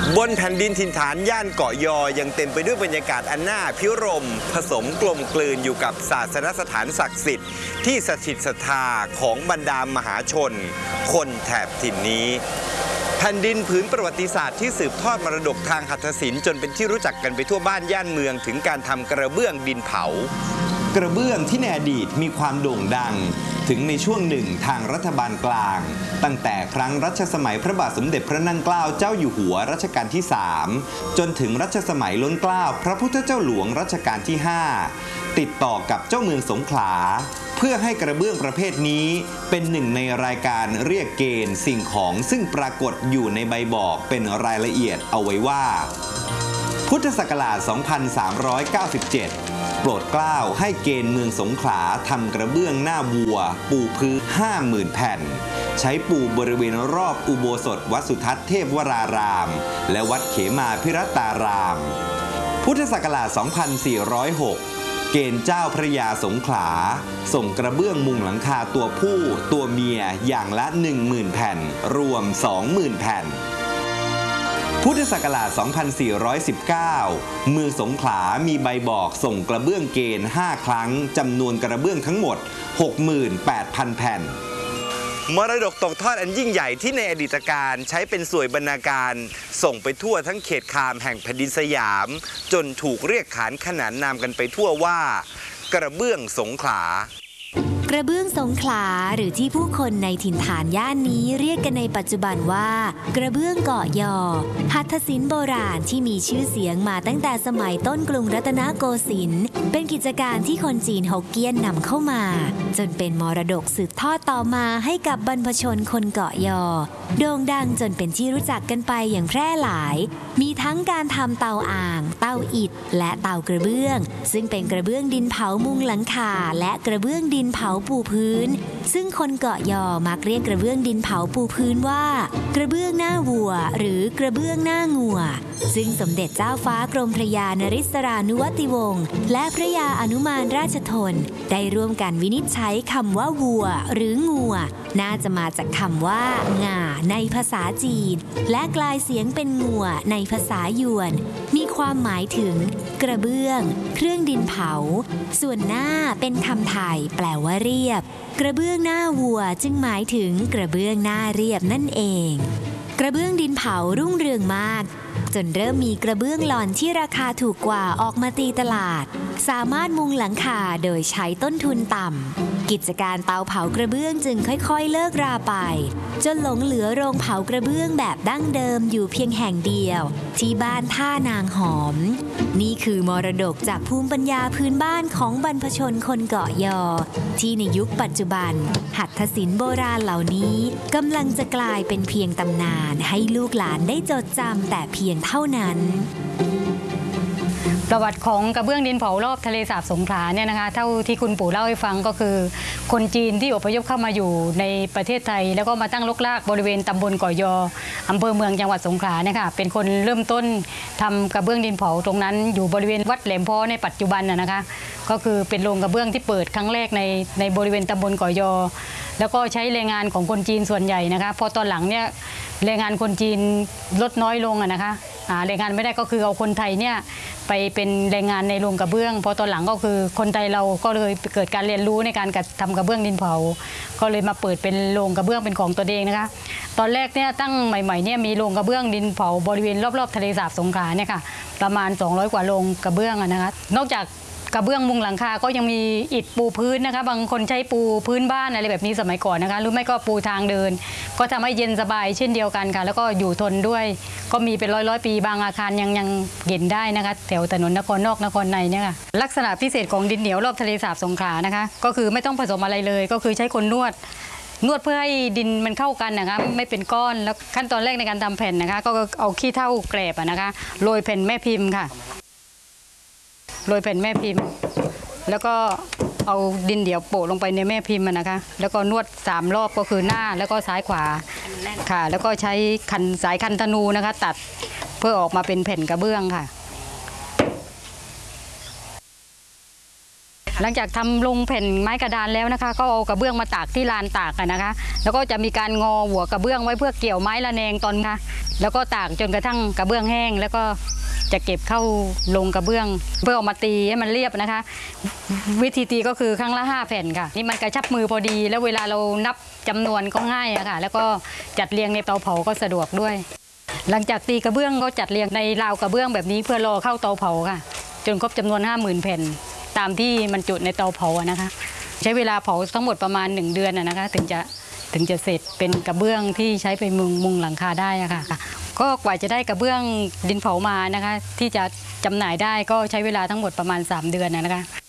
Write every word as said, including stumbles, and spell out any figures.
บนแผ่นดินถิ่นฐานย่านเกาะยอยังเต็มไปด้วยบรรยากาศอันน่าพิรมผสมกลมกลืนอยู่กับศาสนสถานศักดิ์สิทธิ์ที่สถิตศรัทธาของบรรดามหาชนคนแถบถิ่นนี้แผ่นดินผืนประวัติศาสตร์ที่สืบทอดมรดกทางหัตถศิลป์จนเป็นที่รู้จักกันไปทั่วบ้านย่านเมืองถึงการทำกระเบื้องดินเผากระเบื้องที่ในอดีตมีความโด่งดังถึงในช่วงหนึ่งทางรัฐบาลกลางตั้งแต่ครั้งรัชสมัยพระบาทสมเด็จพระนั่งเกล้าเจ้าอยู่หัวรัชกาลที่สามจนถึงรัชสมัยล้นเกล้าพระพุทธเจ้าหลวงรัชกาลที่ห้าติดต่อกับเจ้าเมืองสงขลาเพื่อให้กระเบื้องประเภทนี้เป็นหนึ่งในรายการเรียกเกณฑ์สิ่งของซึ่งปรากฏอยู่ในใบบอกเป็นรายละเอียดเอาไว้ว่าพุทธศักราช สองพันสามร้อยเก้าสิบเจ็ด โปรดเกล้าให้เกณฑ์เมืองสงขลาทำกระเบื้องหน้าวัวปูพื้น ห้าหมื่น แผ่นใช้ปูบริเวณรอบอุโบสถวัดสุทัศน์เทพวรารามและวัดเขมาพิรัตารามพุทธศักราช สองพันสี่ร้อยหก เกณฑ์เจ้าพระยาสงขลาส่งกระเบื้องมุงหลังคาตัวผู้ตัวเมียอย่างละ หนึ่งหมื่น แผ่นรวม สองหมื่น แผ่นพุทธศักราช สองพันสี่ร้อยสิบเก้า เมืองสงขลามีใบบอกส่งกระเบื้องเกณฑ์ห้าครั้งจำนวนกระเบื้องทั้งหมด หกหมื่นแปดพัน แผ่นมรดกตกทอดอันยิ่งใหญ่ที่ในอดีตการใช้เป็นสวยบรรณาการส่งไปทั่วทั้งเขตคามแห่งแผ่นดินสยามจนถูกเรียกขานขนานนามกันไปทั่วว่ากระเบื้องสงขลากระเบื้องสงขลาหรือที่ผู้คนในถิ่นฐานย่านนี้เรียกกันในปัจจุบันว่ากระเบื้องเกาะยอหัตถศิลป์โบราณที่มีชื่อเสียงมาตั้งแต่สมัยต้นกรุงรัตนโกสินทร์เป็นกิจการที่คนจีนฮกเกี้ยนนำเข้ามาจนเป็นมรดกสืบทอดต่อมาให้กับบรรพชนคนเกาะยอโด่งดังจนเป็นที่รู้จักกันไปอย่างแพร่หลายมีทั้งการทำเตาอ่างเตาอิฐและเตากระเบื้องซึ่งเป็นกระเบื้องดินเผามุงหลังคาและกระเบื้องดินเผาปูพื้นซึ่งคนเกาะยอมักเรียกกระเบื้องดินเผาปูพื้นว่ากระเบื้องหน้าวัวหรือกระเบื้องหน้างัวซึ่งสมเด็จเจ้าฟ้ากรมพระยานริศรานุวัติวงศ์และพระยาอนุมานราชทนได้ร่วมกันวินิจฉัยคำว่าวัวหรืองัวน่าจะมาจากคำว่าง่าในภาษาจีนและกลายเสียงเป็นงัวในภาษายวนมีความหมายถึงกระเบื้องเครื่องดินเผาส่วนหน้าเป็นคำไทยแปลว่าเรียบกระเบื้องหน้าวัวจึงหมายถึงกระเบื้องหน้าเรียบนั่นเองกระเบื้องดินเผารุ่งเรืองมากจนเริ่มมีกระเบื้องหล่อนที่ราคาถูกกว่าออกมาตีตลาดสามารถมุงหลังคาโดยใช้ต้นทุนต่ำกิจการเตาเผากระเบื้องจึงค่อยๆเลิกราไปจนหลงเหลือโรงเผากระเบื้องแบบดั้งเดิมอยู่เพียงแห่งเดียวที่บ้านท่านางหอมนี่คือมรดกจากภูมิปัญญาพื้นบ้านของบรรพชนคนเกาะยอที่ในยุคปัจจุบันหัตถศิลป์โบราณเหล่านี้กำลังจะกลายเป็นเพียงตำนานให้ลูกหลานได้จดจำแต่เพียงเท่านั้นประวัติของกระเบื้องดินเผารอบทะเลสาบสงขลาเนี่ยนะคะเท่าที่คุณปู่เล่าให้ฟังก็คือคนจีนที่อพยพเข้ามาอยู่ในประเทศไทยแล้วก็มาตั้งรกรากบริเวณตำบลเกาะยออำเภอเมืองจังหวัดสงขลาเนี่ยค่ะเป็นคนเริ่มต้นทำกระเบื้องดินเผาตรงนั้นอยู่บริเวณวัดแหลมพ้อในปัจจุบันน่ะนะคะก็คือเป็นโรงกระเบื้องที่เปิดครั้งแรกในในบริเวณตำบลเกาะยอแล้วก็ใช้แรงงานของคนจีนส่วนใหญ่นะคะพอตอนหลังเนี่ยแรงงานคนจีนลดน้อยลงอะนะคะแรงงานไม่ได้ก็คือเอาคนไทยเนี่ยไปเป็นแรงงานในโรงกระเบื้องพอตอนหลังก็คือคนไทยเราก็เลยเกิดการเรียนรู้ในการทำกระเบื้องดินเผาก็เลยมาเปิดเป็นโรงกระเบื้องเป็นของตัวเองนะคะตอนแรกเนี่ยตั้งใหม่ๆเนี่ยมีโรงกระเบื้องดินเผาบริเวณรอบๆทะเลสาบสงขลาเนี่ยค่ะประมาณสองร้อยกว่าโรงกระเบื้องนะคะนอกจากกระเบื้องมุงหลังคาก็ยังมีอิฐปูพื้นนะคะบางคนใช้ปูพื้นบ้านอะไรแบบนี้สมัยก่อนนะคะหรือไม่ก็ปูทางเดินก็ทำให้เย็นสบายเช่นเดียวกันค่ะแล้วก็อยู่ทนด้วยก็มีเป็นร้อยร้อยปีบางอาคารยังยังเห็นได้นะคะแถวถนนนครนอกนครในเนี่ยค่ะลักษณะพิเศษของดินเหนียวรอบทะเลสาบสงขลานะคะก็คือไม่ต้องผสมอะไรเลยก็คือใช้คนนวดนวดเพื่อให้ดินมันเข้ากันนะคะไม่เป็นก้อนแล้วขั้นตอนแรกในการทำแผ่นนะคะก็เอาขี้เถ้าแกลบนะคะโรยแผ่นแม่พิมพ์ค่ะโรยแผ่นแม่พิมพ์แล้วก็เอาดินเดี่ยวโปะลงไปในแม่พิมพ์นะคะแล้วก็นวดสามรอบก็คือหน้าแล้วก็ซ้ายขวาค่ะแล้วก็ใช้คันสายคันธนูนะคะตัดเพื่อออกมาเป็นแผ่นกระเบื้องค่ะคะหลังจากทำลงแผ่นไม้กระดานแล้วนะคะ ก็เอากระเบื้องมาตากที่ลานตากกันนะคะ แล้วก็จะมีการงอหัวกระเบื้องไว้เพื่อเกี่ยวไม้ระแนงตอนค่ะแล้วก็ตากจนกระทั่งกระเบื้องแห้ง แล้วก็จะเก็บเข้าลงกระเบื้องเพื่อเอามาตีให้มันเรียบนะคะ วิธีตีก็คือครั้งละห้าแผ่นค่ะนี่มันกระชับมือพอดี แล้วเวลาเรานับจำนวนก็ง่ายอะค่ะแล้วก็จัดเรียงในเตาเผาก็สะดวกด้วย หลังจากตีกระเบื้องก็จัดเรียงในราวกระเบื้องแบบนี้เพื่อรอเข้าเตาเผาค่ะ จนครบจำนวน ห้าหมื่น แผ่นตามที่มันจุในเตาเผาอะนะคะ ใช้เวลาเผาทั้งหมดประมาณหนึ่งเดือนอะนะคะถึงจะถึงจะเสร็จเป็นกระเบื้องที่ใช้ไปมุงมุงหลังคาได้อะค่ะก็กว่าจะได้กระเบื้องดินเผามานะคะที่จะจำหน่ายได้ก็ใช้เวลาทั้งหมดประมาณสามเดือนนะคะ